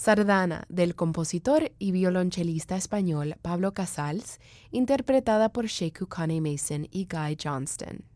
Sardana, del compositor y violonchelista español Pablo Casals, interpretada por Sheku Kane Mason y Guy Johnston.